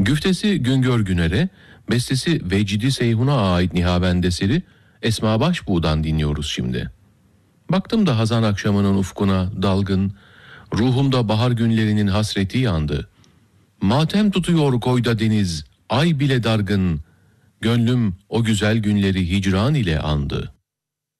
Güftesi Güngör Güner'e, bestesi Vecdi Seyhun'a ait Nihavend eseri Esma Başbuğ'dan dinliyoruz şimdi. Baktım da hazan akşamının ufkuna dalgın, ruhumda bahar günlerinin hasreti yandı. Matem tutuyor koyda deniz, ay bile dargın, gönlüm o güzel günleri hicran ile andı.